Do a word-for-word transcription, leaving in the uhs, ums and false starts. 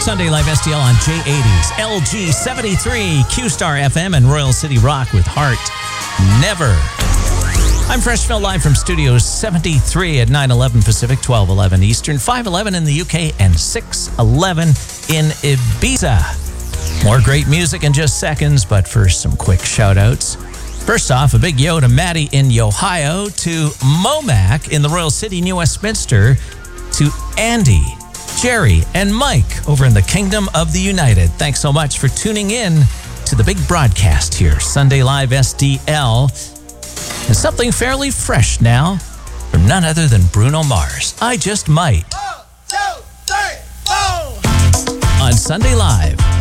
Sunday Live S T L on J eighties, L G seventy-three, Q-Star F M, and Royal City Rock with Heart Never. I'm Freshville live from Studio seventy-three at nine eleven Pacific, twelve eleven Eastern, five eleven in the U K, and six eleven in Ibiza. More great music in just seconds, but first some quick shout-outs. First off, a big yo to Maddie in Ohio, to Momac in the Royal City, New Westminster, to Andy, Jerry, and Mike over in the Kingdom of the United. Thanks so much for tuning in to the big broadcast here, Sunday Live S D L. And something fairly fresh now from none other than Bruno Mars. I Just Might. One, two, three, four. On Sunday Live.